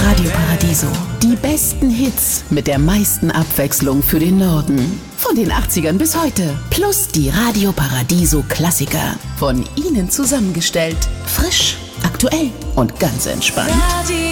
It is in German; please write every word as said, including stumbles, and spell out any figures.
Radio Paradiso. Die besten Hits mit der meisten Abwechslung für den Norden. Von den achtzigern bis heute. Plus die Radio Paradiso Klassiker. Von Ihnen zusammengestellt. Frisch, aktuell und ganz entspannt.